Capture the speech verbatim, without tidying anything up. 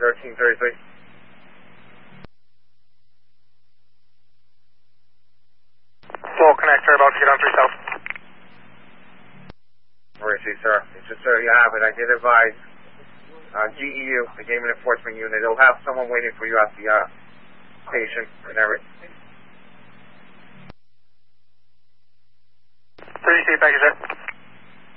thirteen thirty-three. Full connector, about to get on three south. Mercy, sir. Just so you have it, I did advise uh, G E U, the Game Enforcement Unit. They'll have someone waiting for you at the uh, station and everything. thirty-three, back, is it?